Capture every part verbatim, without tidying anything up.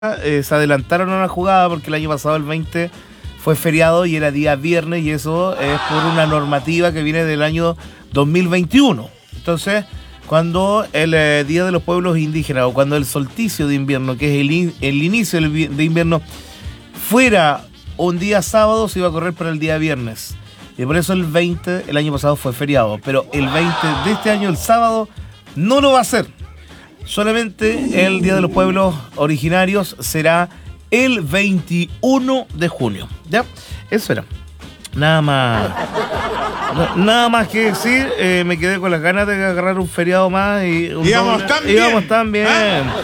eh, se adelantaron a una jugada porque el año pasado el veinte fue feriado y era día viernes, y eso es por una normativa que viene del año dos mil veintiuno. Entonces, cuando el eh, Día de los Pueblos Indígenas o cuando el solsticio de invierno, que es el, in, el inicio del, de invierno, fuera un día sábado, se iba a correr para el día viernes. Y por eso el veinte, el año pasado fue feriado. Pero el veinte de este año, el sábado, no lo va a ser. Solamente el Día de los Pueblos Originarios será el veintiuno de junio. ¿Ya? Eso era. Nada más. Nada más que decir. Eh, me quedé con las ganas de agarrar un feriado más. Y un íbamos tan bien. Íbamos tan bien.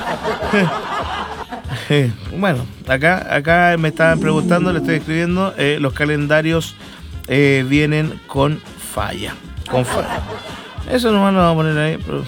Eh, bueno, acá, acá me estaban preguntando, le estoy escribiendo, eh, los calendarios eh, vienen con falla. Con falla. Eso nomás lo vamos a poner ahí. Pero...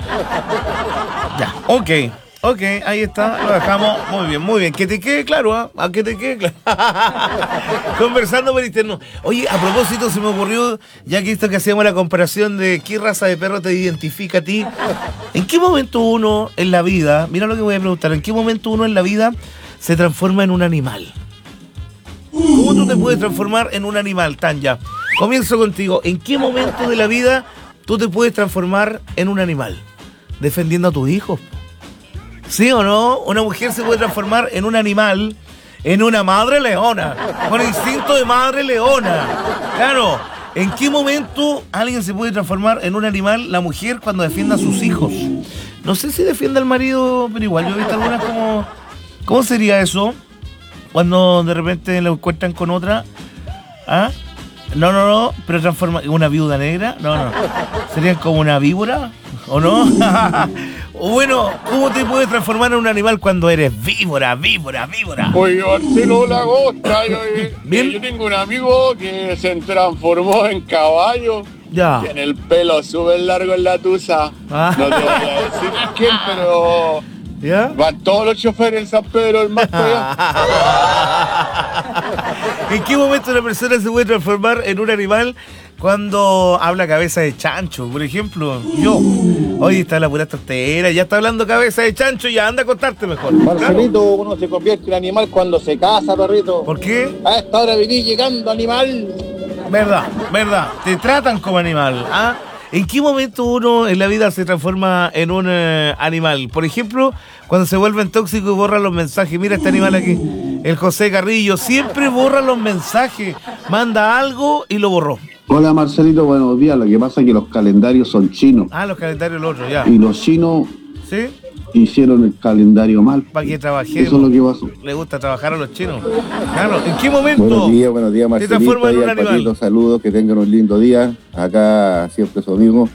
ya, ok, ok, ahí está, lo dejamos. Muy bien, muy bien. Que te quede claro, ¿ah? ¿eh? Que te quede claro. Conversando por interno. Oye, a propósito, se me ocurrió, ya que esto que hacíamos la comparación de qué raza de perro te identifica a ti. ¿En qué momento uno en la vida, mira lo que voy a preguntar, ¿en qué momento uno en la vida se transforma en un animal? ¿Cómo tú te puedes transformar en un animal, Tanya? Comienzo contigo. ¿En qué momento de la vida tú te puedes transformar en un animal? Defendiendo a tus hijos. ¿Sí o no? Una mujer se puede transformar en un animal, en una madre leona, con instinto de madre leona. Claro. ¿En qué momento alguien se puede transformar en un animal, la mujer, cuando defienda a sus hijos? No sé si defiende al marido, pero igual yo he visto algunas como... ¿Cómo sería eso? Cuando de repente lo encuentran con otra. ¿Ah? No, no, no, pero transforma... ¿Una viuda negra? No, no. ¿Serían como una víbora? ¿O no? O bueno, ¿cómo te puedes transformar en un animal cuando eres víbora, víbora, víbora? Oye, Marcelo Lagosta, yo, ¿Bien? yo tengo un amigo que se transformó en caballo. Ya. Tiene el pelo súper largo en la tusa. Ah. No te voy a decir quién, pero... ¿Ya? van todos los choferes en San Pedro del Mar para allá. ¿En qué momento una persona se puede transformar en un animal? Cuando habla cabeza de chancho, por ejemplo. Yo, hoy está la pura tontera, ya está hablando cabeza de chancho, ya anda a contarte mejor. Marcelito, uno se convierte en animal cuando se casa, perrito. ¿Por qué? A esta hora venís llegando, animal. Verdad, verdad, te tratan como animal, ¿ah? ¿En qué momento uno en la vida se transforma en un eh, animal? Por ejemplo, cuando se vuelven tóxicos y borran los mensajes. Mira este animal aquí, el José Carrillo, siempre borra los mensajes, manda algo y lo borró. Hola Marcelito, buenos días. Lo que pasa es que los calendarios son chinos. Ah, los calendarios los otros, ya. Y los chinos ¿sí? hicieron el calendario mal. Para que trabajemos. Eso es lo que pasó. Le gusta trabajar a los chinos. Claro, ¿en qué momento? Buenos días, buenos días, te Marcelito. transformas en Y un al animal? Patito, saludos, que tengan un lindo día. Acá siempre su amigo.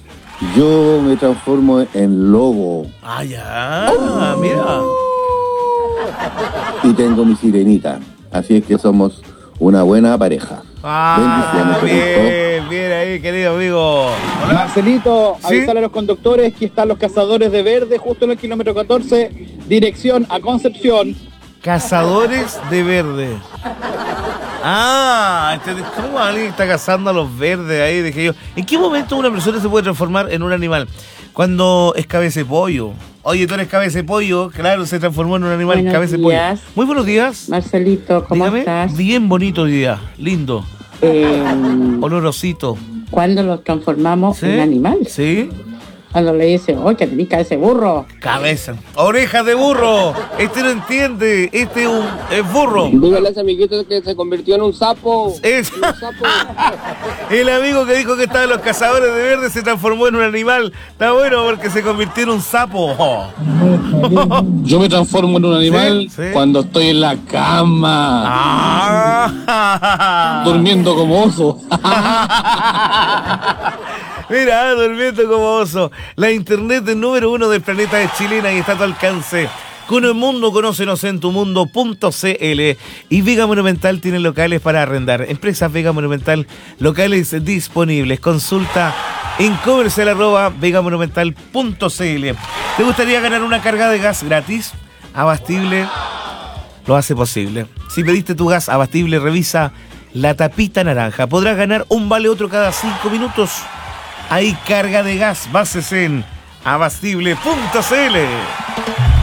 Yo me transformo en lobo. Ah, ya, mira. Y tengo mi sirenita. Así es que somos una buena pareja. Ah, Bendiciones, bien, bien ahí, querido amigo. Hola. Marcelito, ¿Sí? avísale a los conductores que están los cazadores de verde justo en el kilómetro catorce, dirección a Concepción. Cazadores de verde. Ah, ¿entendés? ¿Cómo alguien está cazando a los verdes ahí? Dije yo. ¿En qué momento una persona se puede transformar en un animal? Cuando es cabeza de pollo. Oye, tú eres cabeza de pollo, claro, se transformó en un animal. Buenos cabeza de días. pollo. Muy buenos días. Marcelito, ¿cómo Dígame. estás? Bien bonito día, lindo, Eh, olorosito. ¿Cuándo los transformamos ¿Sí? en animal? ¿Sí? Cuando le dice, oye, que tenés cabeza de burro. Cabeza. Orejas de burro. Este no entiende. Este es un es burro. Dígale a ese amiguito que se convirtió en un sapo. Es- Un sapo. El amigo que dijo que estaban los cazadores de verde se transformó en un animal. Está bueno porque se convirtió en un sapo. Yo me transformo en un animal Sí, sí. cuando estoy en la cama, Ah. durmiendo como oso. Mira, durmiendo como oso. La internet del número uno del planeta de chilena y está a tu alcance. Con el mundo, conócenos en tu mundo punto c l. Y Vega Monumental tiene locales para arrendar. Empresas Vega Monumental, locales disponibles. Consulta en comercial arroba vegamonumental punto c l. ¿Te gustaría ganar una carga de gas gratis? Abastible lo hace posible. Si pediste tu gas Abastible, revisa la tapita naranja. Podrás ganar un vale otro cada cinco minutos. Hay carga de gas. Bases en abastible punto c l.